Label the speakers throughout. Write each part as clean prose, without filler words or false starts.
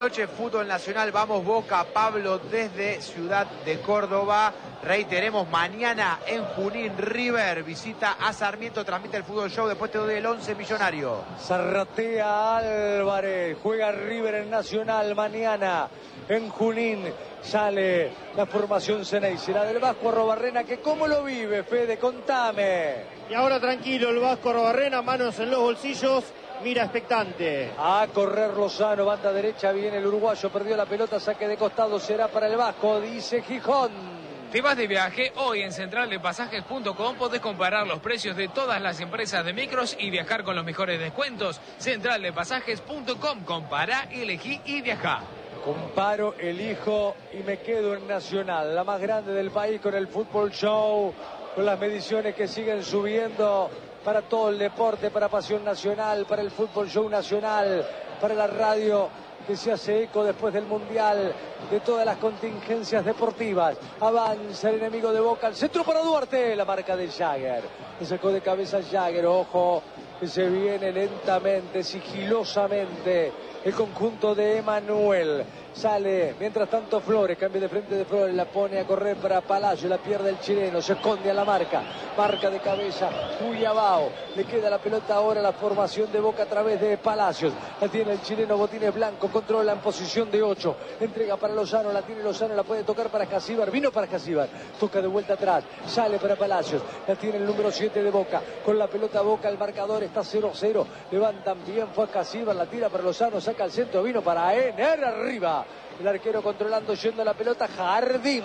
Speaker 1: Noche, fútbol nacional, vamos Boca, Pablo desde Ciudad de Córdoba. Reiteremos, mañana en Junín, River visita a Sarmiento, transmite el Fútbol Show, después te doy el 11 millonario.
Speaker 2: Zarratea Álvarez, juega River en Nacional mañana en Junín. Sale la formación Ceney, será del Vasco Arrobarrena, que cómo lo vive, Fede, contame.
Speaker 3: Y ahora tranquilo el Vasco Arrobarrena, manos en los bolsillos. Mira expectante.
Speaker 2: A correr Lozano, banda derecha, viene el uruguayo, perdió la pelota, saque de costado, será para el Vasco, dice Gijón.
Speaker 4: ¿Te vas de viaje? Hoy en centraldepasajes.com podés comparar los precios de todas las empresas de micros y viajar con los mejores descuentos. Centraldepasajes.com, compará, elegí y viajá.
Speaker 2: Comparo, elijo y me quedo en Nacional, la más grande del país, con el Fútbol Show, con las mediciones que siguen subiendo para todo el deporte, para Pasión Nacional, para el Fútbol Show Nacional, para la radio que se hace eco después del Mundial, de todas las contingencias deportivas. Avanza el enemigo de Boca, el centro para Duarte, la marca de Jagger. Le sacó de cabeza Jagger, ojo, que se viene lentamente, sigilosamente, el conjunto de Emanuel. Sale, mientras tanto Flores, cambio de frente de Flores, la pone a correr para Palacio, la pierde el chileno, se esconde a la marca de cabeza, Cuyabao, le queda la pelota ahora, la formación de Boca a través de Palacios, la tiene el chileno, Botines Blanco, controla en posición de 8, entrega para Lozano, la tiene Lozano, la puede tocar para Casíbar, vino para Casíbar, toca de vuelta atrás, sale para Palacios, la tiene el número 7 de Boca, con la pelota Boca, el marcador está 0-0, levantan bien, fue a Casíbar, la tira para Lozano, saca el centro, vino para Ener arriba. El arquero controlando, yendo la pelota, Jardín.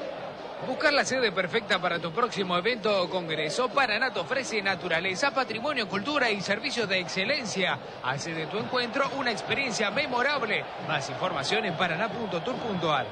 Speaker 4: Buscar la sede perfecta para tu próximo evento o congreso, Paranat ofrece naturaleza, patrimonio, cultura y servicios de excelencia. Hace de tu encuentro una experiencia memorable. Más información en paranat.tour.ar.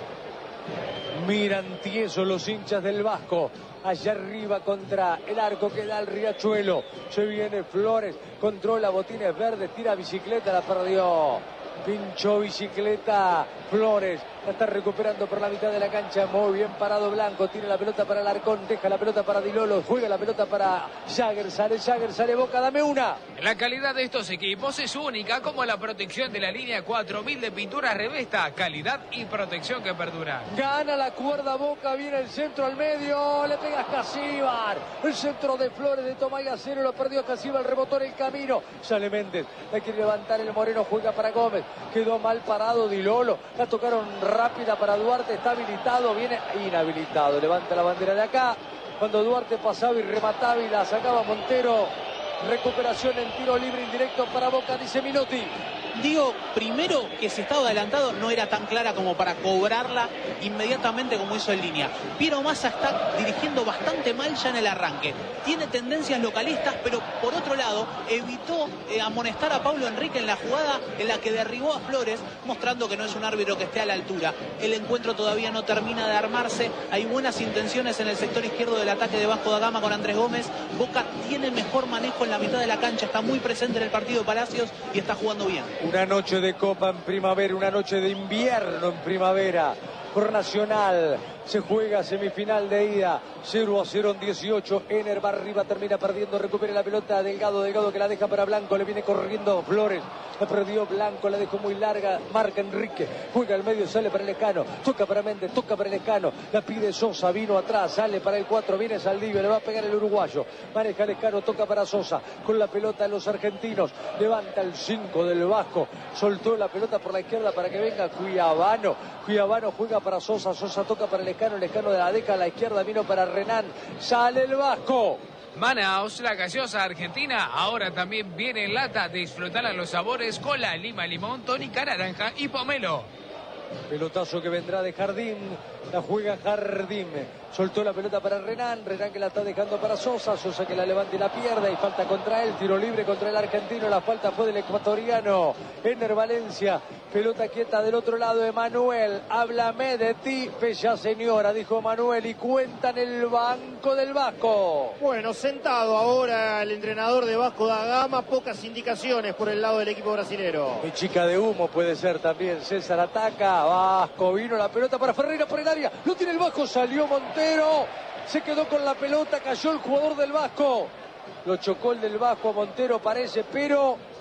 Speaker 2: Miran tiesos los hinchas del Vasco. Allá arriba contra el arco que da el Riachuelo. Se viene Flores, controla Botines Verdes, tira bicicleta, la perdió. Pinchó bicicleta Flores, la está recuperando por la mitad de la cancha, muy bien parado Blanco, tiene la pelota para Alarcón, deja la pelota para Dilolo, juega la pelota para Jagger, sale Boca, dame una.
Speaker 4: La calidad de estos equipos es única, como la protección de la línea 4000 de pintura Revesta, calidad y protección que perdura.
Speaker 2: Gana la cuerda Boca, viene el centro al medio, le pega a Casíbar, el centro de Flores de Tomay a cero, lo perdió Casíbar, rebotó en el camino, sale Méndez, la quiere levantar el Moreno, juega para Gómez, quedó mal parado Dilolo, la tocaron rápida para Duarte, está habilitado, viene inhabilitado, levanta la bandera de acá, cuando Duarte pasaba y remataba y la sacaba Montero, recuperación en tiro libre indirecto para Boca, dice Minotti.
Speaker 5: Digo, primero que si estaba adelantado no era tan clara como para cobrarla inmediatamente como hizo en línea. Piero Massa está dirigiendo bastante mal ya en el arranque. Tiene tendencias localistas, pero por otro lado evitó amonestar a Pablo Enrique en la jugada en la que derribó a Flores, mostrando que no es un árbitro que esté a la altura. El encuentro todavía no termina de armarse. Hay buenas intenciones en el sector izquierdo del ataque de Vasco da Gama con Andrés Gómez. Boca tiene mejor manejo en la mitad de la cancha, está muy presente en el partido Palacios y está jugando bien.
Speaker 2: Una noche de Copa en primavera, una noche de invierno en primavera. Por Nacional se juega semifinal de ida, 0-0 en 18, Ener va arriba, termina perdiendo, recupera la pelota Delgado que la deja para Blanco, le viene corriendo Flores, la perdió Blanco, la dejó muy larga, marca Enrique, juega al medio, sale para el Lescano, toca para Méndez, toca para el Lescano, la pide Sosa, vino atrás, sale para el 4, viene Saldivia, le va a pegar el uruguayo, maneja el Lescano, toca para Sosa, con la pelota los argentinos, levanta el 5 del Vasco, soltó la pelota por la izquierda para que venga Cuyabano juega para Sosa toca para el Lescano de la deja a la izquierda, vino para Renan, sale el Vasco.
Speaker 4: Manaos, la gaseosa argentina, ahora también viene en lata. Disfrutar a los sabores con la lima, limón, tónica, naranja y pomelo.
Speaker 2: Pelotazo que vendrá de Jardín, la juega Jardín, soltó la pelota para Renan que la está dejando para Sosa que la levanta y la pierde, y falta contra él, tiro libre contra el argentino, la falta fue del ecuatoriano, Ener Valencia, pelota quieta del otro lado, Emanuel, háblame de ti, bella señora, dijo Emanuel, y cuenta en el banco del Vasco.
Speaker 3: Bueno, sentado ahora el entrenador de Vasco da Gama, pocas indicaciones por el lado del equipo brasilero.
Speaker 2: Mi chica de humo puede ser también, César ataca, Vasco, vino la pelota para Ferreira por el área, lo tiene el Vasco, salió Montero, se quedó con la pelota, cayó el jugador del Vasco, lo chocó el del Vasco a Montero parece, pero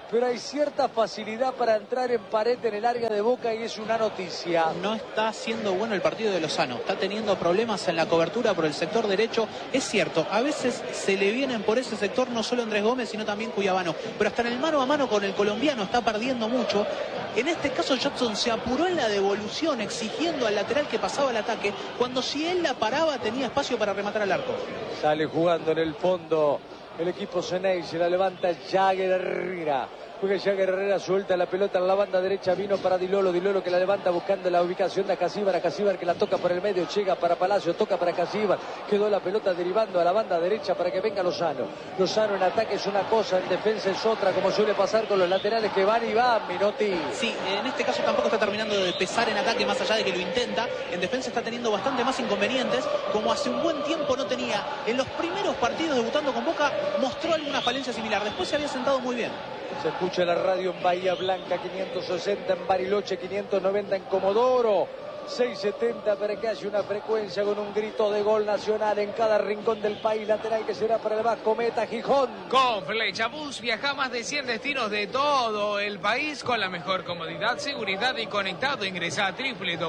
Speaker 2: pero hay cierta facilidad para entrar en pared en el área de Boca y es una noticia.
Speaker 5: No está siendo bueno el partido de Lozano, está teniendo problemas en la cobertura por el sector derecho. Es cierto, a veces se le vienen por ese sector no solo Andrés Gómez, sino también Cuyabano, pero hasta en el mano a mano con el colombiano está perdiendo mucho. En este caso Jackson se apuró en la devolución, exigiendo al lateral que pasaba el ataque, cuando si él la paraba tenía espacio para rematar al arco.
Speaker 2: Sale jugando en el fondo el equipo Ceney, se la levanta Jagger Herrera. Juega Jagger Herrera, suelta la pelota en la banda derecha, vino para Di Lolo que la levanta buscando la ubicación de Acasíbar que la toca por el medio, llega para Palacio, toca para Acasíbar, quedó la pelota derivando a la banda derecha para que venga Lozano. Lozano en ataque es una cosa, en defensa es otra, como suele pasar con los laterales que van y van, Minotti.
Speaker 5: Sí, en este caso tampoco está terminando de pesar en ataque, más allá de que lo intenta. En defensa está teniendo bastante más inconvenientes, como hace un buen tiempo no tenía. En los primeros partidos debutando con Boca mostró alguna falencia similar, después se había sentado muy bien.
Speaker 2: Se escucha la radio en Bahía Blanca, 560 en Bariloche, 590 en Comodoro, 670 para que haya una frecuencia con un grito de gol nacional en cada rincón del país. Lateral que será para el Vasco Meta, Gijón.
Speaker 4: Con Flechabús viaja más de 100 destinos de todo el país con la mejor comodidad, seguridad y conectado. Ingresa a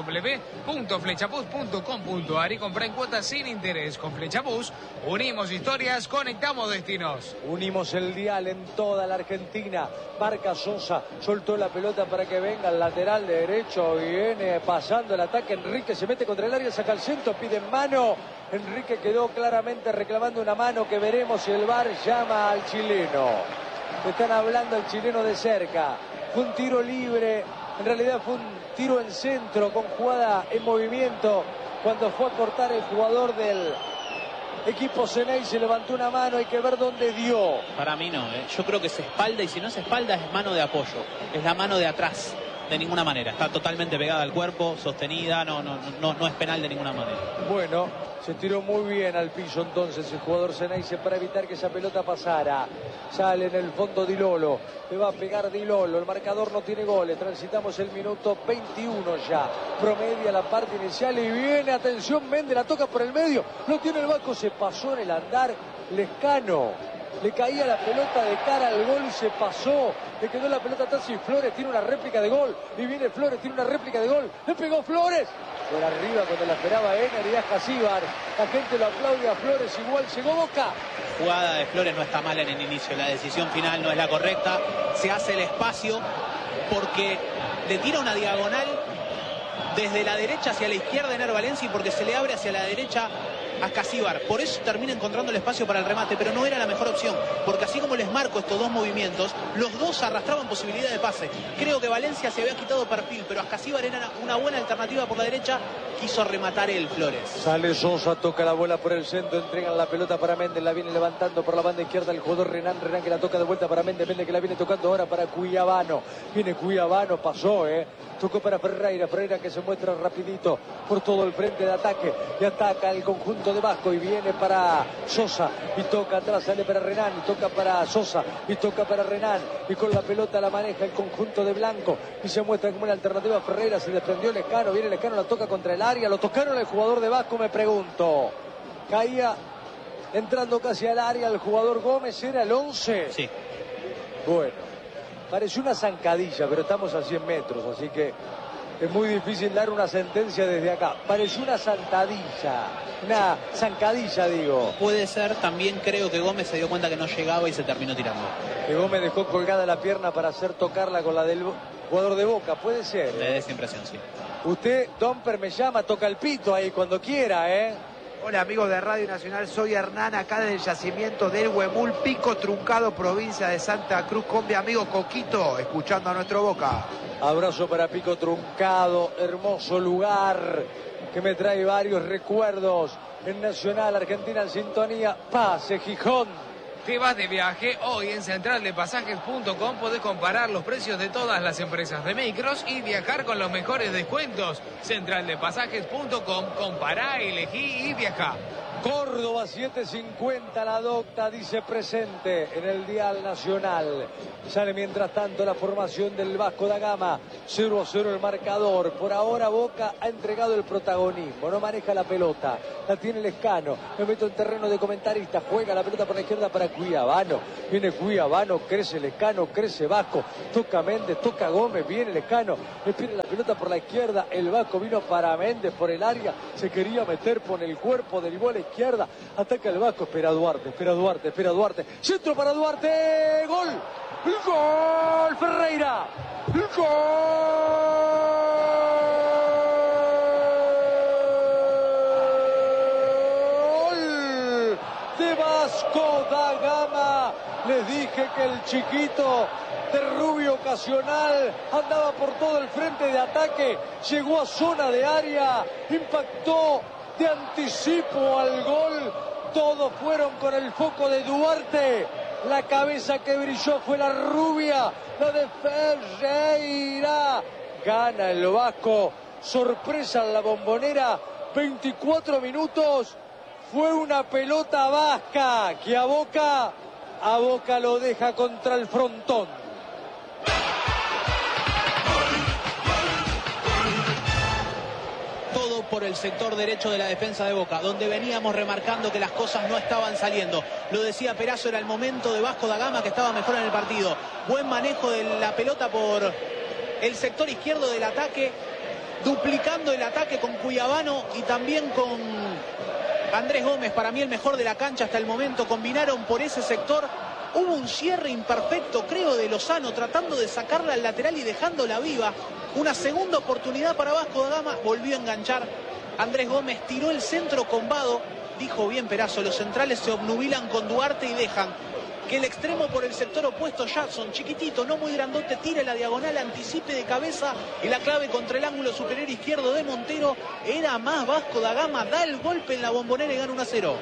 Speaker 4: www.flechabús.com.ar y compra en cuotas sin interés. Con Flechabús unimos historias, conectamos destinos.
Speaker 2: Unimos el dial en toda la Argentina. Marca Sosa, soltó la pelota para que venga el lateral derecho. Viene pasando el ataque. Enrique se mete contra el área, saca el centro, pide mano. Enrique quedó claramente reclamando una mano que veremos si el VAR llama al chileno. Están hablando al chileno de cerca. Fue un tiro libre, en realidad fue un tiro en centro con jugada en movimiento. Cuando fue a cortar el jugador del equipo Ceney se levantó una mano, hay que ver dónde dio.
Speaker 5: Para mí no, yo creo que es espalda, y si no es espalda es mano de apoyo, es la mano de atrás. De ninguna manera, está totalmente pegada al cuerpo, sostenida, no es penal de ninguna manera.
Speaker 2: Bueno, se tiró muy bien al piso entonces el jugador Ceneice para evitar que esa pelota pasara. Sale en el fondo Di Lolo, le va a pegar Di Lolo, el marcador no tiene goles, transitamos el minuto 21 ya, promedia la parte inicial y viene, atención, Méndez la toca por el medio, no tiene el Vasco, se pasó en el andar Lescano. Le caía la pelota de cara al gol y se pasó. Le quedó la pelota atrás y Flores tiene una réplica de gol. Y viene Flores, tiene una réplica de gol. Le pegó Flores. Por arriba cuando la esperaba Ener y Acasíbar. La gente lo aplaude a Flores. Igual llegó Boca.
Speaker 5: Jugada de Flores no está mal en el inicio. La decisión final no es la correcta. Se hace el espacio porque le tira una diagonal desde la derecha hacia la izquierda de Ener Valencia y porque se le abre hacia la derecha a Acasíbar. Por eso termina encontrando el espacio para el remate, pero no era la mejor opción, porque así como les marco estos dos movimientos, los dos arrastraban posibilidad de pase. Creo que Valencia se había quitado perfil, pero Acasíbar era una buena alternativa por la derecha, quiso rematar él, Flores.
Speaker 2: Sale Sosa, toca la bola por el centro, entregan la pelota para Méndez, la viene levantando por la banda izquierda el jugador Renan que la toca de vuelta para Méndez que la viene tocando ahora para Cuyabano. Viene Cuyabano, pasó, tocó para Ferreira que se muestra rapidito por todo el frente de ataque y ataca el conjunto de Vasco y viene para Sosa y toca atrás, sale para Renan y toca para Sosa y toca para Renan y con la pelota la maneja el conjunto de Blanco y se muestra como una alternativa a Ferreira, se desprendió Lescano, viene Lescano, la toca contra el área, lo tocaron el jugador de Vasco, me pregunto, caía entrando casi al área el jugador Gómez, ¿era el 11?
Speaker 5: Sí.
Speaker 2: Bueno, pareció una zancadilla, pero estamos a 100 metros, así que es muy difícil dar una sentencia desde acá. Pareció una zancadilla, digo.
Speaker 5: Puede ser, también creo que Gómez se dio cuenta que no llegaba y se terminó tirando.
Speaker 2: Que Gómez dejó colgada la pierna para hacer tocarla con la del jugador de Boca, puede ser.
Speaker 5: Me da esa impresión, sí.
Speaker 2: Usted, Domper, me llama, toca el pito ahí cuando quiera,
Speaker 1: Hola amigos de Radio Nacional, soy Hernán, acá del yacimiento del Huemul, Pico Truncado, provincia de Santa Cruz, con mi amigo Coquito, escuchando a nuestro Boca.
Speaker 2: Abrazo para Pico Truncado, hermoso lugar que me trae varios recuerdos. En Nacional, Argentina en sintonía, pase Gijón.
Speaker 4: Te vas de viaje, hoy en centraldepasajes.com podés comparar los precios de todas las empresas de micros y viajar con los mejores descuentos. Centraldepasajes.com, compará, elegí y viajá.
Speaker 2: Córdoba 7:50, la docta dice presente en el dial nacional. Sale mientras tanto la formación del Vasco da Gama, 0-0 el marcador. Por ahora Boca ha entregado el protagonismo, no maneja la pelota, la tiene Lescano. Me meto en terreno de comentarista, juega la pelota por la izquierda para Cuiabano. Viene Cuiabano, crece Lescano, crece Vasco, toca Méndez, toca Gómez, viene Lescano, le pide la pelota por la izquierda. El Vasco vino para Méndez por el área, se quería meter, pone el cuerpo, derivó a la izquierda, ataca el Vasco, espera Duarte, centro para Duarte, gol, el gol, Ferreira, el gol de Vasco da Gama. Les dije que el chiquito de Rubio ocasional andaba por todo el frente de ataque, llegó a zona de área, impactó de anticipo al gol. Todos fueron con el foco de Duarte. La cabeza que brilló fue la rubia, la de Ferreira. Gana el Vasco. Sorpresa en la Bombonera. 24 minutos. Fue una pelota vasca que a Boca lo deja contra el frontón.
Speaker 5: Por el sector derecho de la defensa de Boca, donde veníamos remarcando que las cosas no estaban saliendo. Lo decía Perazo, era el momento de Vasco da Gama, que estaba mejor en el partido. Buen manejo de la pelota por el sector izquierdo del ataque, duplicando el ataque con Cuiabano y también con Andrés Gómez, para mí el mejor de la cancha hasta el momento. Combinaron por ese sector. Hubo un cierre imperfecto, creo, de Lozano, tratando de sacarla al lateral y dejándola viva. Una segunda oportunidad para Vasco da Gama, volvió a enganchar. Andrés Gómez tiró el centro con Vado. Dijo bien Perazo, los centrales se obnubilan con Duarte y dejan que el extremo por el sector opuesto, Jackson, chiquitito, no muy grandote, tire la diagonal, anticipe de cabeza y la clave contra el ángulo superior izquierdo de Montero. Era más Vasco da Gama, da el golpe en la Bombonera y gana 1-0.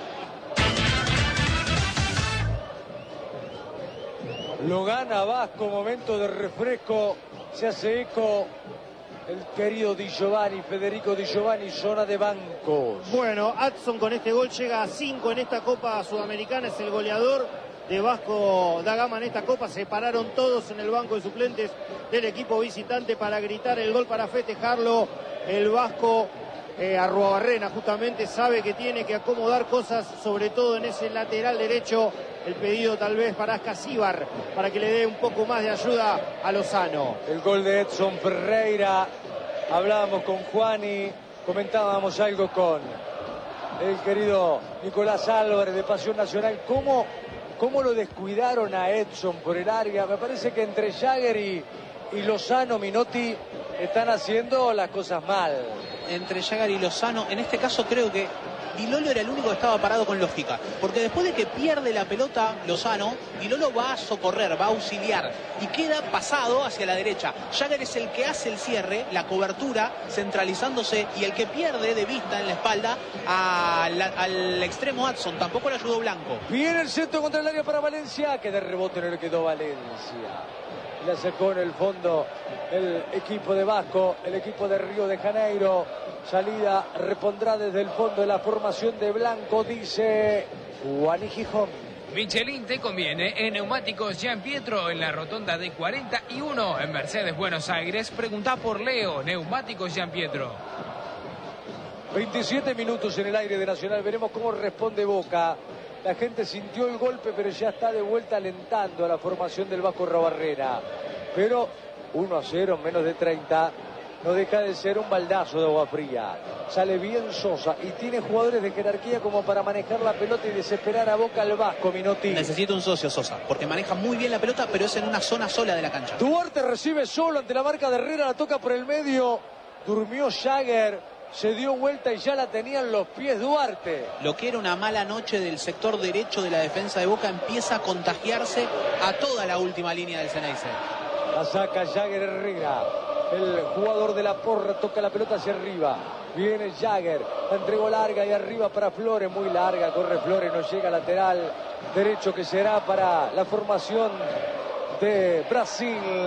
Speaker 2: Lo gana Vasco, momento de refresco, se hace eco el querido Di Giovanni, Federico Di Giovanni, zona de bancos.
Speaker 3: Bueno, Adson con este gol llega a 5 en esta Copa Sudamericana, es el goleador de Vasco da Gama en esta Copa. Se pararon todos en el banco de suplentes del equipo visitante para gritar el gol, para festejarlo. El Vasco Arruabarrena justamente sabe que tiene que acomodar cosas, sobre todo en ese lateral derecho. El pedido tal vez para Ascasíbar, para que le dé un poco más de ayuda a Lozano.
Speaker 2: El gol de Edson Ferreira. Hablábamos con Juani, comentábamos algo con el querido Nicolás Álvarez de Pasión Nacional. ¿Cómo lo descuidaron a Edson por el área? Me parece que entre Jagger y Lozano, Minotti, están haciendo las cosas mal.
Speaker 5: Entre Jagger y Lozano, en este caso creo que Di Lolo era el único que estaba parado con lógica, porque después de que pierde la pelota Lozano, Di Lolo va a socorrer, va a auxiliar y queda pasado hacia la derecha. Jagger es el que hace el cierre, la cobertura, centralizándose, y el que pierde de vista en la espalda al extremo Adson. Tampoco le ayudó Blanco.
Speaker 2: Viene el centro contra el área para Valencia, que de rebote no le quedó Valencia. La sacó en el fondo el equipo de Vasco, el equipo de Río de Janeiro. Salida repondrá desde el fondo de la formación de Blanco, dice Juani Gijón.
Speaker 4: Michelin te conviene en Neumáticos Gian Pietro, en la rotonda de 41 en Mercedes, Buenos Aires. Preguntá por Leo, Neumáticos Gian Pietro.
Speaker 2: 27 minutos en el aire de Nacional, veremos cómo responde Boca. La gente sintió el golpe, pero ya está de vuelta alentando a la formación del Vasco Arruabarrena. Pero 1-0 en menos de 30 no deja de ser un baldazo de agua fría. Sale bien Sosa y tiene jugadores de jerarquía como para manejar la pelota y desesperar a Boca al Vasco, Minotti.
Speaker 5: Necesita un socio Sosa, porque maneja muy bien la pelota, pero es en una zona sola de la cancha.
Speaker 2: Duarte recibe solo ante la marca de Herrera, la toca por el medio. Durmió Jagger. Se dio vuelta y ya la tenían los pies Duarte.
Speaker 5: Lo que era una mala noche del sector derecho de la defensa de Boca empieza a contagiarse a toda la última línea del Ceneice.
Speaker 2: La saca Jagger Herrera. El jugador de la Porra toca la pelota hacia arriba. Viene Jagger. La entregó larga y arriba para Flores. Muy larga. Corre Flores. No llega lateral derecho, que será para la formación de Brasil.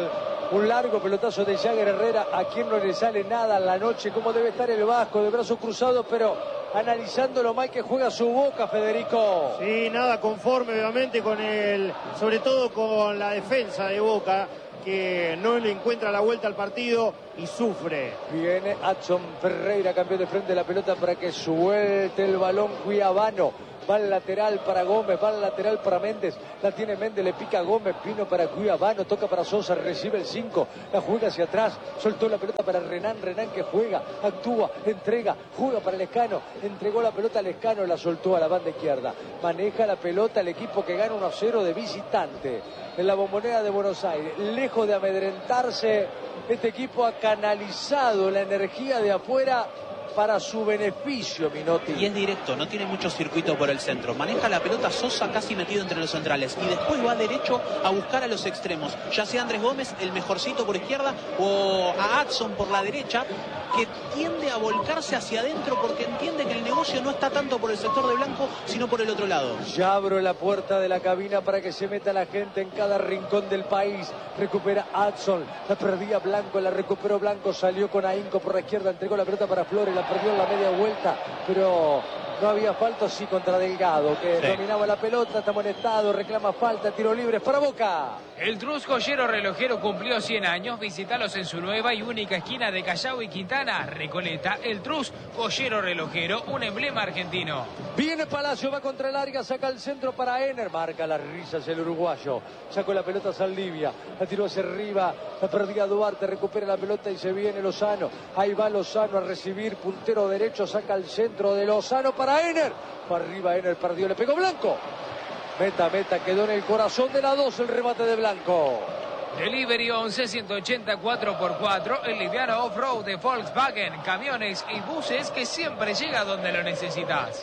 Speaker 2: Un largo pelotazo de Jagger Herrera, a quien no le sale nada en la noche, como debe estar el Vasco, de brazos cruzados, pero analizando lo mal que juega su Boca, Federico.
Speaker 3: Sí, nada conforme obviamente con sobre todo con la defensa de Boca, que no le encuentra la vuelta al partido y sufre.
Speaker 2: Viene Adson Ferreira, cambió de frente la pelota para que suelte el balón Cuiabano. Va al lateral para Gómez, va al lateral para Méndez. La tiene Méndez, le pica a Gómez, Pino para Cuiabano, toca para Sosa, recibe el 5, la juega hacia atrás, soltó la pelota para Renan que juega, actúa, entrega, juega para Lescano, entregó la pelota a Lescano, la soltó a la banda izquierda. Maneja la pelota el equipo que gana 1-0 de visitante en la Bombonera de Buenos Aires. Lejos de amedrentarse, este equipo ha canalizado la energía de afuera para su beneficio, Minotti.
Speaker 5: Y es directo, no tiene mucho circuito por el centro. Maneja la pelota Sosa casi metido entre los centrales. Y después va derecho a buscar a los extremos. Ya sea Andrés Gómez, el mejorcito por izquierda, o a Adson por la derecha, que tiende a volcarse hacia adentro porque entiende que el negocio no está tanto por el sector de Blanco, sino por el otro lado.
Speaker 2: Ya abro la puerta de la cabina para que se meta la gente en cada rincón del país. Recupera Adson, la perdía Blanco, la recuperó Blanco, salió con ahínco por la izquierda, entregó la pelota para Flores, la perdió en la media vuelta, pero no había falta, sí, contra Delgado, que dominaba la pelota, está amonestado, reclama falta, tiro libre para Boca.
Speaker 4: El Trus Joyero Relojero cumplió 100 años. Visítalos en su nueva y única esquina de Callao y Quintana, Recoleta. El Trus Joyero Relojero, un emblema argentino.
Speaker 2: Viene Palacio, va contra el área, saca el centro para Ener, marca las risas el uruguayo, sacó la pelota a Saldivia, la tiró hacia arriba, la perdía Duarte, recupera la pelota y se viene Lozano. Ahí va Lozano a recibir, puntero derecho, saca el centro de Lozano para Ener. Para arriba Ener, perdió, le pegó Blanco. Meta, quedó en el corazón de la 2 el remate de Blanco.
Speaker 4: Delivery 11-180 4x4, el liviano off-road de Volkswagen, camiones y buses que siempre llega donde lo necesitas.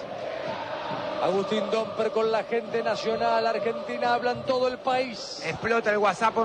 Speaker 2: Agustín Domper con la gente nacional argentina, habla en todo el país.
Speaker 1: Explota el WhatsApp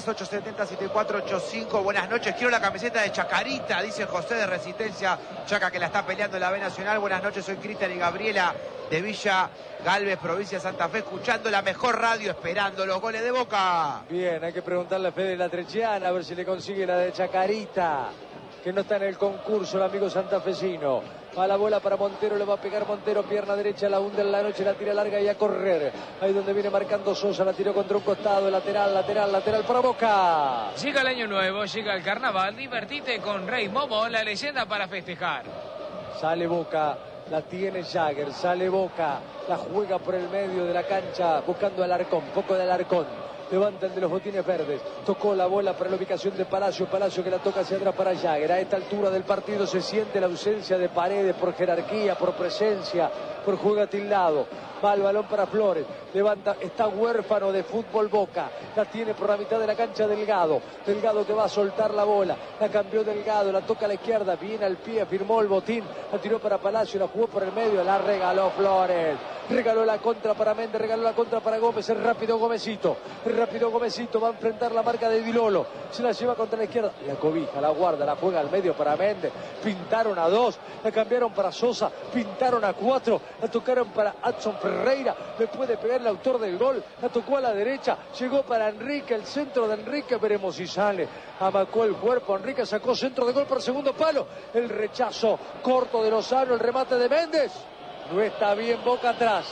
Speaker 1: 1138707485. Buenas noches, quiero la camiseta de Chacarita, dice José de Resistencia Chaca, que la está peleando en la B Nacional. Buenas noches, soy Cristian y Gabriela de Villa Galvez, provincia de Santa Fe, escuchando la mejor radio, esperando los goles de Boca.
Speaker 2: Bien, hay que preguntarle a Fede Latrechiana a ver si le consigue la de Chacarita, que no está en el concurso el amigo santafesino. Va la bola para Montero, le va a pegar Montero, pierna derecha, la hunde en la noche, la tira larga y a correr. Ahí donde viene marcando Sosa, la tiró contra un costado, lateral para Boca.
Speaker 4: Llega el año nuevo, llega el carnaval, divertite con Rey Momo, la leyenda para festejar.
Speaker 2: Sale Boca, la tiene Jagger, sale Boca, la juega por el medio de la cancha, buscando a Alarcón, poco de Alarcón. Levanta el de los botines verdes, tocó la bola para la ubicación de Palacio que la toca hacia atrás para Jagger. A esta altura del partido se siente la ausencia de Paredes por jerarquía, por presencia, por juego tildado. Va el balón para Flores, levanta, está huérfano de fútbol Boca, la tiene por la mitad de la cancha Delgado que va a soltar la bola, la cambió Delgado, la toca a la izquierda, viene al pie, firmó el botín, la tiró para Palacio, la jugó por el medio, la regaló Flores, regaló la contra para Méndez, regaló la contra para Gómez, el rápido Gómezito va a enfrentar la marca de Dilolo, se la lleva contra la izquierda, la cobija, la guarda, la juega al medio para Méndez, pintaron a 2, la cambiaron para Sosa, pintaron a 4, la tocaron para Adson Ferreira, le puede pegar el autor del gol, la tocó a la derecha, llegó para Enrique, el centro de Enrique, veremos si sale, amacó el cuerpo, Enrique sacó centro de gol por segundo palo, el rechazo corto de Lozano, el remate de Méndez, no está bien Boca atrás.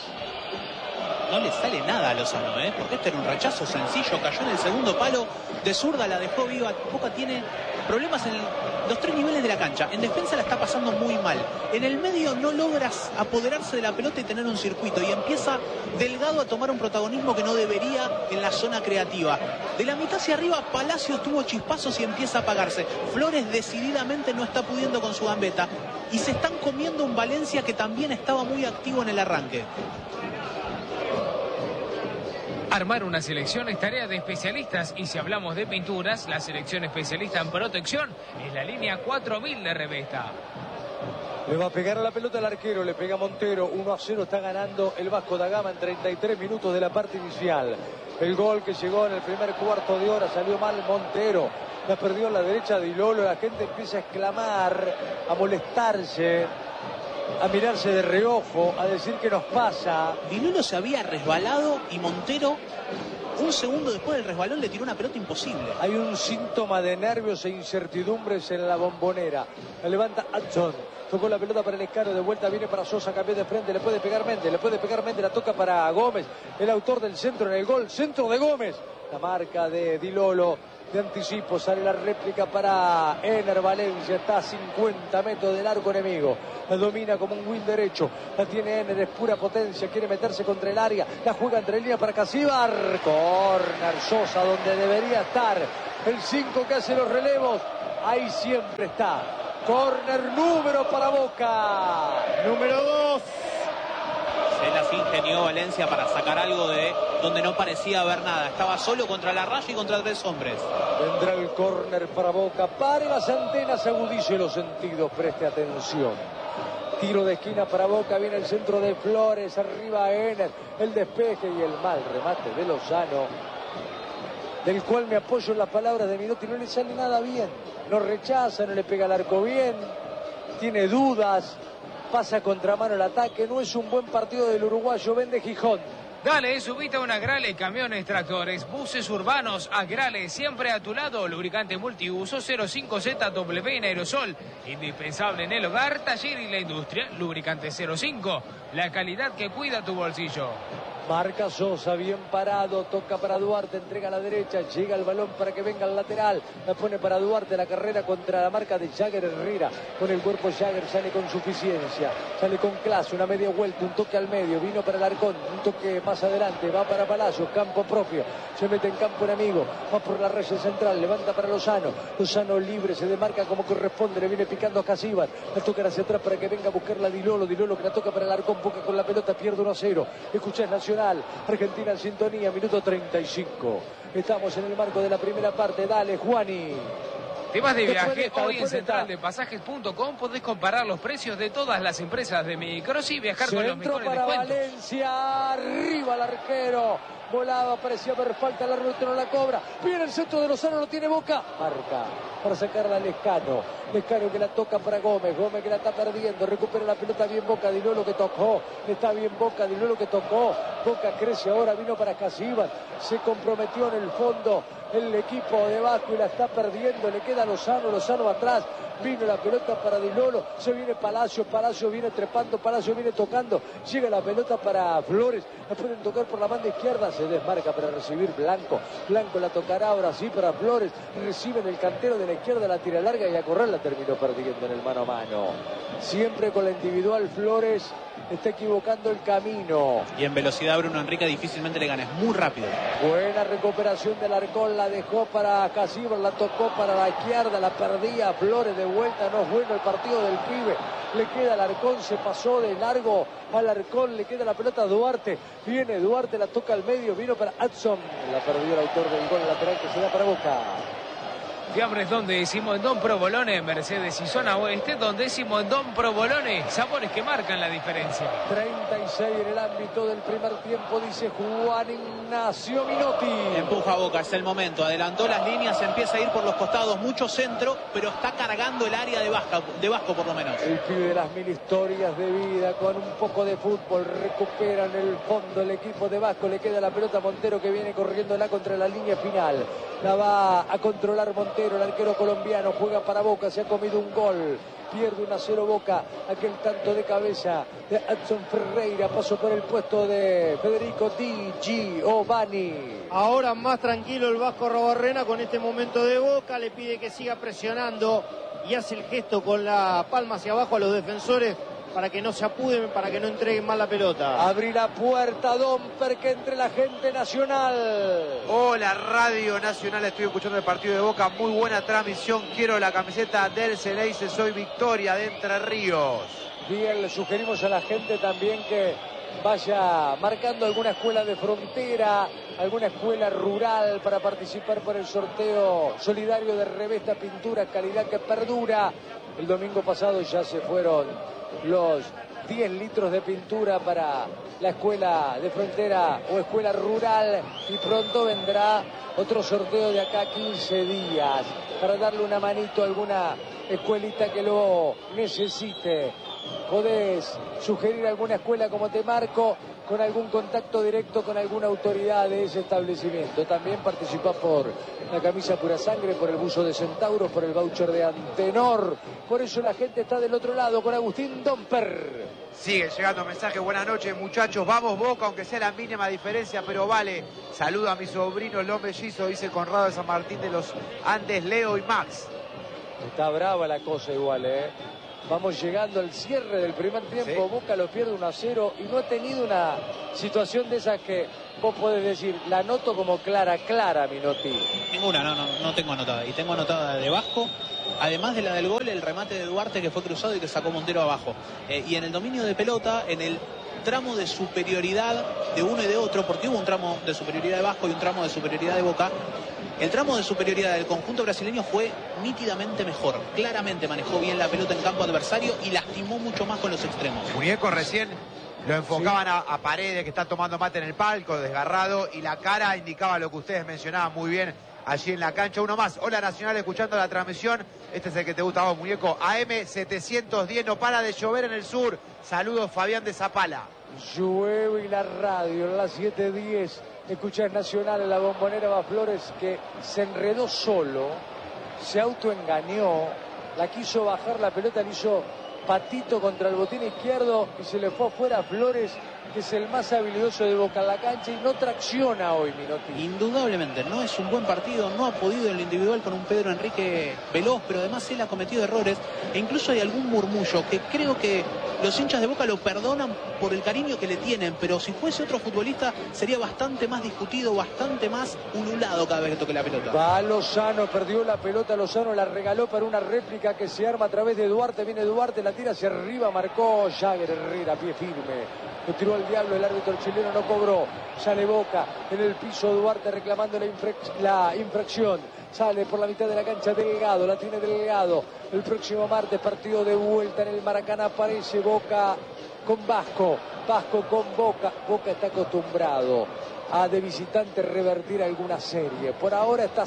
Speaker 5: No le sale nada a Lozano, porque este era un rechazo sencillo, cayó en el segundo palo, de zurda la dejó viva. Boca tiene problemas en los 3 niveles de la cancha. En defensa la está pasando muy mal. En el medio no logras apoderarse de la pelota y tener un circuito. Y empieza Delgado a tomar un protagonismo que no debería en la zona creativa. De la mitad hacia arriba, Palacios tuvo chispazos y empieza a apagarse. Flores decididamente no está pudiendo con su gambeta. Y se están comiendo un Valencia que también estaba muy activo en el arranque.
Speaker 4: Armar una selección es tarea de especialistas y si hablamos de pinturas, la selección especialista en protección es la línea 4000 de Revesta.
Speaker 2: Le va a pegar a la pelota el arquero, le pega Montero, 1-0 está ganando el Vasco da Gama en 33 minutos de la parte inicial. El gol que llegó en el primer cuarto de hora salió mal Montero, la perdió a la derecha de Lolo, la gente empieza a exclamar, a molestarse, a mirarse de reojo, a decir qué nos pasa.
Speaker 5: Dilolo se había resbalado y Montero un segundo después del resbalón le tiró una pelota imposible.
Speaker 2: Hay un síntoma de nervios e incertidumbres en la Bombonera. La levanta Hudson. Tocó la pelota para el Escano, de vuelta viene para Sosa, cambió de frente, le puede pegar Méndez, la toca para Gómez, el autor del centro en el gol, centro de Gómez. La marca de Di Lolo, de anticipo, sale la réplica para Ener Valencia, está a 50 metros del arco enemigo. La domina como un win derecho, la tiene Ener, es pura potencia, quiere meterse contra el área, la juega entre líneas para Casíbar. Corner, Sosa donde debería estar, el 5 que hace los relevos, ahí siempre está. Corner número para Boca.
Speaker 3: Número 2.
Speaker 5: Se las ingenió Valencia para sacar algo de donde no parecía haber nada. Estaba solo contra la raya y contra 3 hombres.
Speaker 2: Vendrá el córner para Boca. Pare las antenas, agudice los sentidos, preste atención. Tiro de esquina para Boca, viene el centro de Flores, arriba Ener, el despeje y el mal remate de Lozano, del cual me apoyo en las palabras de Minotti. No le sale nada bien, no rechaza, no le pega al arco bien, tiene dudas, pasa contramano el ataque. No es un buen partido del uruguayo. Vende Gijón.
Speaker 4: Dale, subite a un Agrale Camiones Tractores, buses urbanos, Agrale, siempre a tu lado, lubricante multiuso 05ZW en aerosol, indispensable en el hogar, taller y la industria, lubricante 05, la calidad que cuida tu bolsillo.
Speaker 2: Marca Sosa, bien parado, toca para Duarte, entrega a la derecha, llega el balón para que venga al lateral, la pone para Duarte, la carrera contra la marca de Jagger Herrera, con el cuerpo Jagger sale con suficiencia, sale con clase, una media vuelta, un toque al medio, vino para el Arcón, un toque más adelante, va para Palacios, campo propio, se mete en campo enemigo, va por la raya central, levanta para Lozano, Lozano libre, se demarca como corresponde, le viene picando a Casíbar, la toca hacia atrás para que venga a buscarla a Di Lolo que la toca para el Arcón, Boca con la pelota, pierde 1-0, escuchás Nacional, Argentina en sintonía, minuto 35. Estamos en el marco de la primera parte. Dale, Juani.
Speaker 4: Te vas de viaje, hoy en centraldepasajes.com podés comparar los precios de todas las empresas de micros y viajar con los mejores
Speaker 2: para
Speaker 4: descuentos.
Speaker 2: Valencia, arriba el arquero. Volaba, parecía haber falta, el árbitro no la cobra. Viene el centro de Lozano, lo tiene Boca. Marca para sacarla a Lescano. Lescano que la toca para Gómez. Gómez que la está perdiendo. Recupera la pelota bien Boca. Di Lolo que tocó. Está bien Boca. Di Lolo que tocó. Boca crece ahora. Vino para Casíbar. Se comprometió en el fondo el equipo de Vasco y la está perdiendo. Le queda Lozano. Lozano atrás. Vino la pelota para Di Lolo. Se viene Palacio. Palacio viene trepando. Palacio viene tocando. Llega la pelota para Flores. La pueden tocar por la banda izquierda. Se desmarca para recibir Blanco. Blanco la tocará ahora sí para Flores. Recibe en el cantero de la izquierda, la tira larga y a correr la terminó perdiendo en el mano a mano. Siempre con la individual Flores está equivocando el camino.
Speaker 5: Y en velocidad Bruno Enrique difícilmente le gana, es muy rápido.
Speaker 2: Buena recuperación del Arcón, la dejó para Casíbar, la tocó para la izquierda, la perdía Flores de vuelta. No es bueno el partido del pibe. Le queda al Arcón, se pasó de largo al Arcón, le queda la pelota a Duarte. Viene Duarte, la toca al medio, vino para Hudson. La perdió el autor del gol lateral que se da para Boca.
Speaker 4: Fiambres donde decimos en Don Provolone, Mercedes y zona oeste, donde decimos en Don Provolone, sabores que marcan la diferencia.
Speaker 2: 36 en el ámbito del primer tiempo, dice Juan Ignacio Minotti.
Speaker 5: Empuja Boca, es el momento, adelantó las líneas, empieza a ir por los costados, mucho centro, pero está cargando el área de Vasco por lo menos.
Speaker 2: El pibe de las 1000 historias de vida, con un poco de fútbol, recupera en el fondo el equipo de Vasco, le queda la pelota a Montero que viene corriéndola contra la línea final. La va a controlar Montero, el arquero colombiano, juega para Boca, se ha comido un gol. Pierde 1-0 Boca, aquel tanto de cabeza de Hudson Ferreira, pasó por el puesto de Federico Di Giovanni.
Speaker 3: Ahora más tranquilo el Vasco Robarrena con este momento de Boca, le pide que siga presionando y hace el gesto con la palma hacia abajo a los defensores para que no se apuden, para que no entreguen mal la pelota.
Speaker 2: Abrí la puerta, Domper, que entre la gente nacional.
Speaker 1: Hola, Radio Nacional, estoy escuchando el partido de Boca, muy buena transmisión, quiero la camiseta del Ceneice, soy Victoria de Entre Ríos.
Speaker 2: Bien, le sugerimos a la gente también que vaya marcando alguna escuela de frontera, alguna escuela rural para participar por el sorteo solidario de Revesta Pintura, calidad que perdura. El domingo pasado ya se fueron los 10 litros de pintura para la escuela de frontera o escuela rural y pronto vendrá otro sorteo de acá a 15 días para darle una manito a alguna escuelita que lo necesite. podés sugerir alguna escuela como te marco, con algún contacto directo con alguna autoridad de ese establecimiento. También participás por la camisa Pura Sangre, por el buzo de Centauros, por el voucher de Antenor. Por eso la gente está del otro lado con Agustín Domper.
Speaker 1: Sigue llegando mensajes. Buenas noches, muchachos. Vamos Boca, aunque sea la mínima diferencia, pero vale. Saludo a mi sobrino, los mellizos, dice Conrado de San Martín de los Andes, Leo y Max.
Speaker 2: Está brava la cosa igual, ¿eh? Vamos llegando al cierre del primer tiempo. Sí. Boca lo pierde 1-0 y no ha tenido una situación de esas que vos podés decir, la noto como clara, Minotti.
Speaker 5: Ninguna, no tengo anotada. Y tengo anotada de Vasco, además de la del gol, el remate de Duarte que fue cruzado y que sacó Montero abajo. Y en el dominio de pelota, en el tramo de superioridad de uno y de otro, porque hubo un tramo de superioridad de Vasco y un tramo de superioridad de Boca. El tramo de superioridad del conjunto brasileño fue nítidamente mejor. Claramente manejó bien la pelota en campo adversario y lastimó mucho más con los extremos.
Speaker 1: Muñeco recién lo enfocaban a Paredes, que está tomando mate en el palco, desgarrado, y la cara indicaba lo que ustedes mencionaban muy bien allí en la cancha. Uno más. Hola Nacional, escuchando la transmisión. Este es el que te gusta a vos, Muñeco. AM 710, no para de llover en el sur. Saludos, Fabián de Zapala.
Speaker 2: Llueve y la radio, en las 7:10. Escuchás Nacional, en la Bombonera va Flores, que se enredó solo, se autoengañó, la quiso bajar la pelota, le hizo patito contra el botín izquierdo y se le fue afuera a Flores, que es el más habilidoso de Boca en la cancha, y no tracciona hoy, Minotti.
Speaker 5: Indudablemente, no es un buen partido, no ha podido en lo individual con un Pedro Enrique veloz, pero además él ha cometido errores, e incluso hay algún murmullo que creo que los hinchas de Boca lo perdonan por el cariño que le tienen, pero si fuese otro futbolista sería bastante más discutido, bastante más ululado cada vez que toque la pelota.
Speaker 2: Va Lozano, perdió la pelota, Lozano la regaló para una réplica que se arma a través de Duarte, viene Duarte, la tira hacia arriba, marcó Jagger Herrera, pie firme. Lo tiró al diablo, el árbitro chileno no cobró. Sale Boca en el piso, Duarte reclamando la infracción. Sale por la mitad de la cancha Delgado, la tiene Delgado. El próximo martes, partido de vuelta en el Maracaná, aparece Boca con Vasco, Vasco con Boca. Boca está acostumbrado a de visitante revertir alguna serie. Por ahora está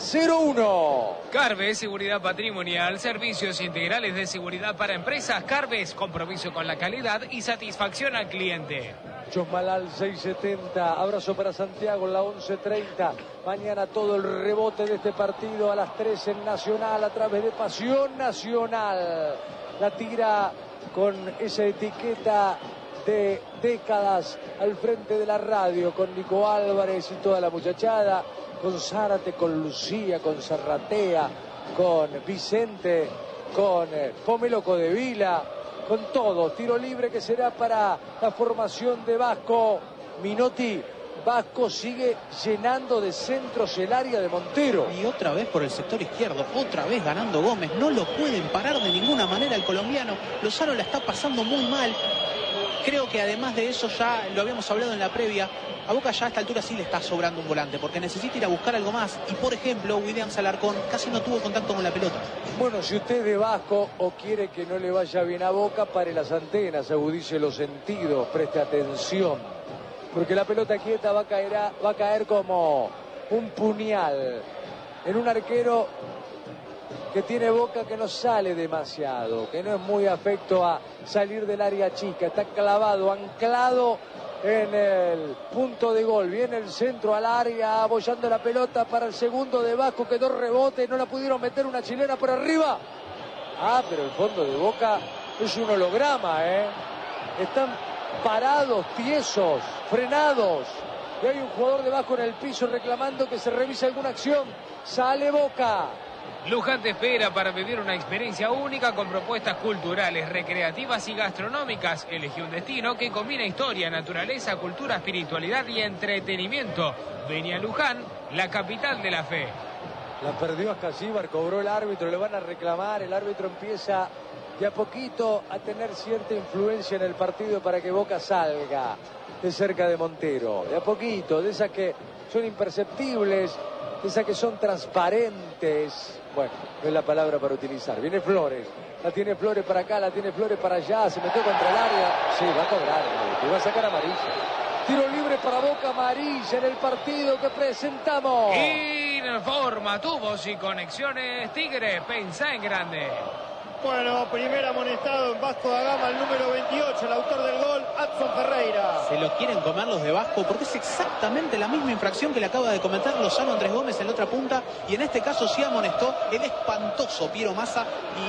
Speaker 2: 0-1.
Speaker 4: Carves, seguridad patrimonial, servicios integrales de seguridad para empresas. Carves, compromiso con la calidad y satisfacción al cliente.
Speaker 2: Chosmalal 670, abrazo para Santiago en la 11:30. Mañana todo el rebote de este partido a las 3 en Nacional a través de Pasión Nacional. La tira con esa etiqueta de décadas al frente de la radio, con Nico Álvarez y toda la muchachada, con Zárate, con Lucía, con Zarratea, con Vicente, con Pomelo Codevila, con todo. Tiro libre que será para la formación de Vasco. Minotti, Vasco sigue llenando de centros el área de Montero.
Speaker 5: Y otra vez por el sector izquierdo, otra vez ganando Gómez. No lo pueden parar de ninguna manera el colombiano. Lozano la está pasando muy mal. Creo que además de eso, ya lo habíamos hablado en la previa, a Boca ya a esta altura sí le está sobrando un volante, porque necesita ir a buscar algo más. Y por ejemplo, Williams Alarcón casi no tuvo contacto con la pelota.
Speaker 2: Bueno, si usted es de Vasco o quiere que no le vaya bien a Boca, pare las antenas, agudice los sentidos, preste atención. Porque la pelota quieta va a caer como un puñal en un arquero que tiene Boca, que no sale demasiado, que no es muy afecto a salir del área chica, está clavado, anclado en el punto de gol. Viene el centro al área, apoyando la pelota para el segundo de Vasco, quedó rebote, no la pudieron meter, una chilena por arriba. Pero el fondo de Boca es un holograma, Están parados, tiesos, frenados. Y hay un jugador de Vasco en el piso reclamando que se revise alguna acción. Sale Boca.
Speaker 4: Luján te espera para vivir una experiencia única con propuestas culturales, recreativas y gastronómicas. Elegí un destino que combina historia, naturaleza, cultura, espiritualidad y entretenimiento. Vení a Luján, la capital de la fe.
Speaker 2: La perdió Ascasíbar, cobró el árbitro, le van a reclamar. El árbitro empieza de a poquito a tener cierta influencia en el partido para que Boca salga de cerca de Montero. De a poquito, de esas que son imperceptibles, de esas que son transparentes. Bueno, no es la palabra para utilizar. Viene Flores, la tiene Flores para acá, la tiene Flores para allá, se metió contra el área. Sí, va a cobrar, y va a sacar amarilla. Tiro libre para Boca, amarilla en el partido que presentamos.
Speaker 4: Informa, tubos y conexiones Tigre, pensá en grande.
Speaker 3: Bueno, primer amonestado en Vasco da Gama, el número 28, el autor del gol, Adson Ferreira.
Speaker 5: Se lo quieren comer los de Vasco porque es exactamente la misma infracción que le acaba de cometer Lozano Andrés Gómez en la otra punta, y en este caso sí amonestó el espantoso Piero Massa,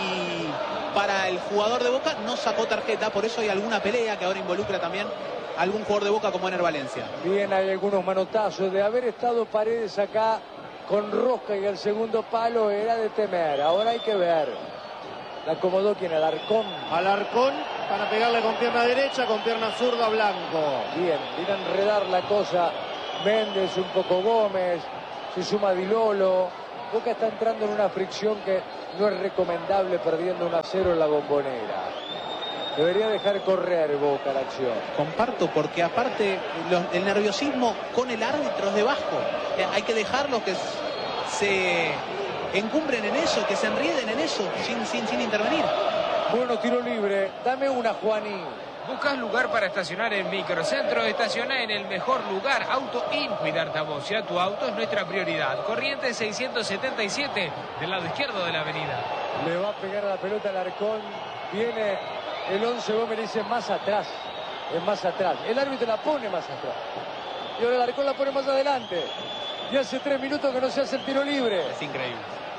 Speaker 5: y para el jugador de Boca no sacó tarjeta. Por eso hay alguna pelea que ahora involucra también a algún jugador de Boca como Ener Valencia.
Speaker 2: Bien, hay algunos manotazos. De haber estado Paredes acá con Rosca y el segundo palo era de temer. Ahora hay que ver. La acomodó quien, Alarcón.
Speaker 3: Alarcón para pegarle con pierna derecha, con pierna zurda Blanco.
Speaker 2: Bien, viene a enredar la cosa Méndez, un poco Gómez, se suma Di Lolo. Boca está entrando en una fricción que no es recomendable perdiendo 1-0 en la Bombonera. Debería dejar correr Boca la acción.
Speaker 5: Comparto, porque aparte el nerviosismo con el árbitro es de Vasco. Hay que dejarlos que se encumbren en eso, que se enrieden en eso, sin intervenir.
Speaker 2: Bueno, tiro libre. Dame una, Juaní.
Speaker 4: ¿Buscas lugar para estacionar en Microcentro? Estaciona en el mejor lugar. Auto Inco y de Altabocia. Tu auto es nuestra prioridad. Corrientes 677, del lado izquierdo de la avenida.
Speaker 2: Le va a pegar la pelota al Alarcón. Viene el 11 Gómez, dice más atrás. Es más atrás. El árbitro la pone más atrás. Y ahora el Alarcón la pone más adelante. Y hace 3 minutos que no se hace el tiro libre.
Speaker 5: Es increíble.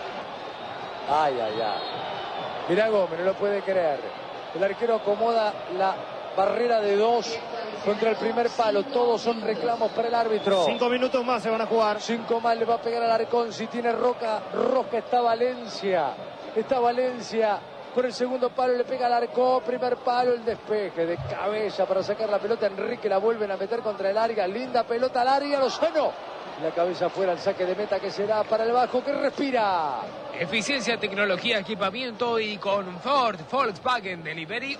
Speaker 2: Ay, ay, ay. Mirá Gómez, no lo puede creer. El arquero acomoda la barrera de 2 contra el primer palo. Todos son reclamos para el árbitro.
Speaker 3: 5 minutos más se van a jugar.
Speaker 2: 5 más le va a pegar al Alarcón. Si tiene Rosca está Valencia. Está Valencia. Por el segundo palo le pega al Alarcón. Primer palo, el despeje de cabeza para sacar la pelota. Enrique la vuelven a meter contra el área. Linda pelota larga. Lozano. La cabeza fuera, el saque de meta que será para el Vasco, que respira.
Speaker 4: Eficiencia, tecnología, equipamiento y confort. Volkswagen Delivery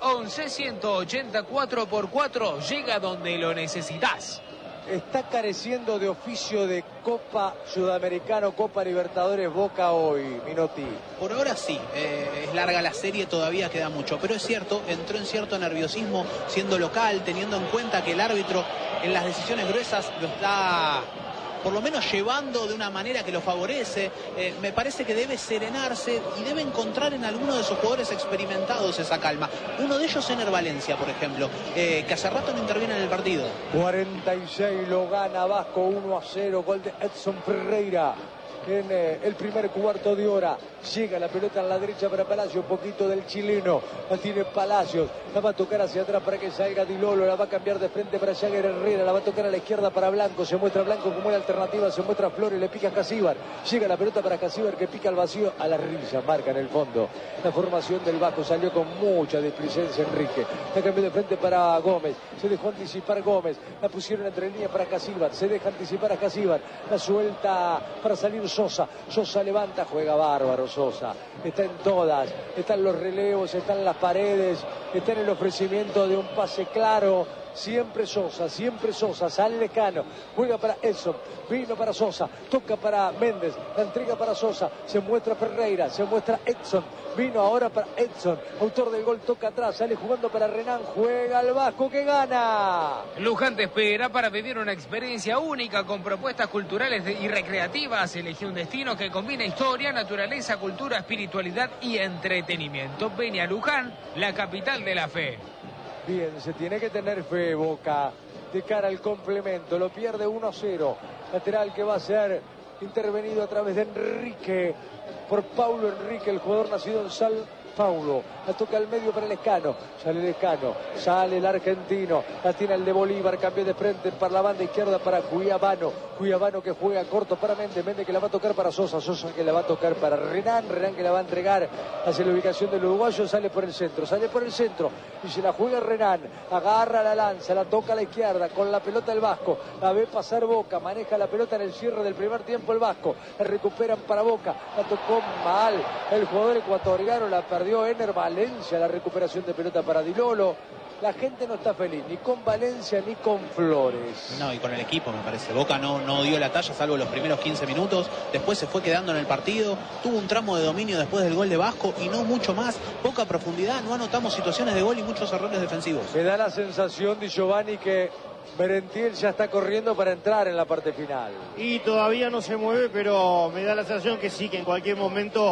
Speaker 4: 11 180 4x4. Llega donde lo necesitas.
Speaker 2: Está careciendo de oficio de Copa Sudamericana, Copa Libertadores Boca hoy, Minotti.
Speaker 5: Por ahora sí, es larga la serie, todavía queda mucho, pero es cierto, entró en cierto nerviosismo siendo local, teniendo en cuenta que el árbitro en las decisiones gruesas lo está por lo menos llevando de una manera que lo favorece. Me parece que debe serenarse y debe encontrar en alguno de sus jugadores experimentados esa calma. Uno de ellos, Ener Valencia, por ejemplo, que hace rato no interviene en el partido.
Speaker 2: 46 lo gana Vasco, 1-0, gol de Edson Ferreira en el primer cuarto de hora. Llega la pelota en la derecha para Palacios, un poquito del chileno, la tiene Palacios, la va a tocar hacia atrás para que salga Di Lolo, la va a cambiar de frente para Jagger Herrera, la va a tocar a la izquierda para Blanco, se muestra Blanco como una alternativa, se muestra Flores, le pica a Casíbar, llega la pelota para Casíbar que pica al vacío, a la rilla, marca en el fondo. La formación del Vasco salió con mucha displicencia Enrique, la cambió de frente para Gómez, se dejó anticipar Gómez, la pusieron entre líneas para Casíbar, se deja anticipar a Casíbar, la suelta para salir Sosa, Sosa levanta, juega bárbaro Sosa, está en todas, están los relevos, están las paredes, está en el ofrecimiento de un pase claro, siempre Sosa, sale Lecano, juega para Edson, vino para Sosa, toca para Méndez, la entrega para Sosa, se muestra Ferreira, se muestra Edson, vino ahora para Edson, autor del gol, toca atrás, sale jugando para Renan, juega al Vasco que gana.
Speaker 4: Luján te espera para vivir una experiencia única con propuestas culturales y recreativas. Elegí un destino que combina historia, naturaleza, cultura, espiritualidad y entretenimiento. Ven a Luján, la capital de la fe.
Speaker 2: Bien, se tiene que tener fe Boca de cara al complemento, lo pierde 1-0, lateral que va a ser intervenido a través de Enrique, por Paulo Enrique, el jugador nacido en San Paulo, la toca al medio para Lescano, sale el argentino, la tiene el de Bolívar, cambio de frente para la banda izquierda para Cuiabano que juega corto para Méndez que la va a tocar para Sosa que la va a tocar para Renan que la va a entregar hacia la ubicación del uruguayo, sale por el centro y se la juega Renan, agarra la lanza, la toca a la izquierda con la pelota el Vasco, la ve pasar Boca, maneja la pelota en el cierre del primer tiempo el Vasco, la recuperan para Boca, la tocó mal el jugador ecuatoriano, la perdió Ener Valencia, la recuperación de pelota para Di Lolo. La gente no está feliz, ni con Valencia ni con Flores.
Speaker 5: No, y con el equipo me parece. Boca no dio la talla, salvo los primeros 15 minutos. Después se fue quedando en el partido. Tuvo un tramo de dominio después del gol de Vasco y no mucho más. Poca profundidad, no anotamos situaciones de gol y muchos errores defensivos.
Speaker 2: Me da la sensación, Di Giovanni, que Merentiel ya está corriendo para entrar en la parte final.
Speaker 3: Y todavía no se mueve, pero me da la sensación que sí, que en cualquier momento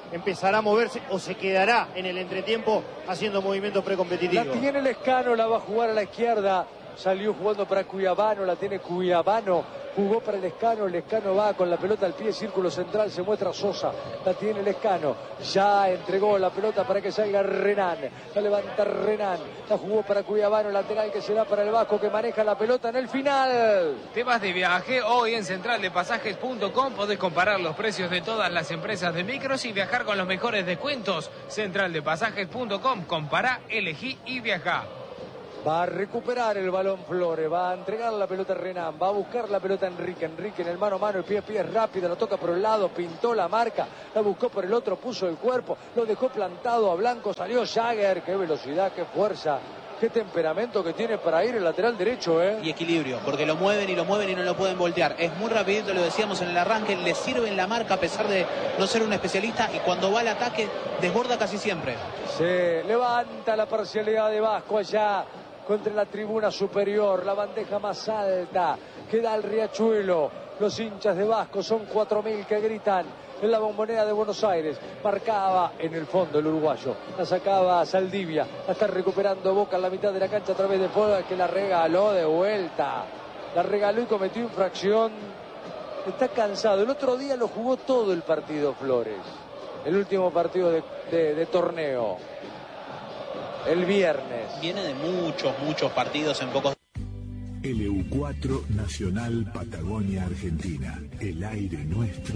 Speaker 3: empezará a moverse o se quedará en el entretiempo haciendo movimientos precompetitivos.
Speaker 2: La tiene Lescano, la va a jugar a la izquierda. Salió jugando para Cuyabano, la tiene Cuyabano, jugó para Lescano va con la pelota al pie, círculo central, se muestra Sosa, la tiene Lescano, ya entregó la pelota para que salga Renan, la levanta Renan, la jugó para Cuyabano, lateral que será para el Vasco que maneja la pelota en el final.
Speaker 4: Temas de viaje, hoy en centraldepasajes.com podés comparar los precios de todas las empresas de micros y viajar con los mejores descuentos. Centraldepasajes.com, compará, elegí y viajá.
Speaker 2: Va a recuperar el balón Flores, va a entregar la pelota a Renan, va a buscar la pelota a Enrique en el mano a mano, el pie a pie rápido, lo toca por un lado, pintó la marca, la buscó por el otro, puso el cuerpo, lo dejó plantado a Blanco, salió Jagger, qué velocidad, qué fuerza, qué temperamento que tiene para ir el lateral derecho,
Speaker 5: Y equilibrio, porque lo mueven y no lo pueden voltear. Es muy rapidito, lo decíamos en el arranque, le sirve en la marca a pesar de no ser un especialista y cuando va al ataque desborda casi siempre.
Speaker 2: Se levanta la parcialidad de Vasco allá contra la tribuna superior, la bandeja más alta que da el Riachuelo. Los hinchas de Vasco son 4.000 que gritan en la Bombonera de Buenos Aires. Marcaba en el fondo el uruguayo, la sacaba Saldivia, la está recuperando Boca en la mitad de la cancha a través de Foda, que la regaló de vuelta, la regaló y cometió infracción. Está cansado, el otro día lo jugó todo el partido Flores, el último partido de torneo, el viernes.
Speaker 5: Viene de muchos partidos en pocos.
Speaker 6: LU4 Nacional Patagonia Argentina, el aire nuestro.